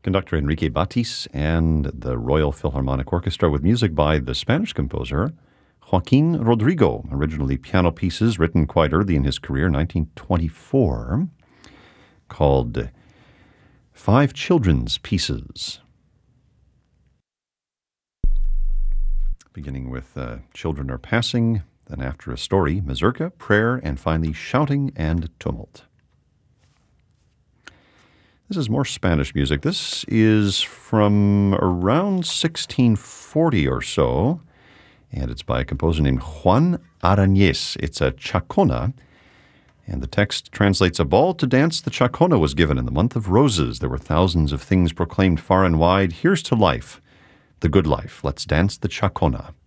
Conductor Enrique Batis and the Royal Philharmonic Orchestra with music by the Spanish composer Joaquin Rodrigo, originally piano pieces written quite early in his career, 1924, called Five Children's Pieces. Beginning with Children Are Passing, then after a story, mazurka, prayer, and finally shouting and tumult. This is more Spanish music. This is from around 1640 or so, and it's by a composer named Juan Arañez. It's a chacona, and the text translates, "A ball to dance the chacona was given in the month of roses. There were thousands of things proclaimed far and wide. Here's to life, the good life. Let's dance the chacona."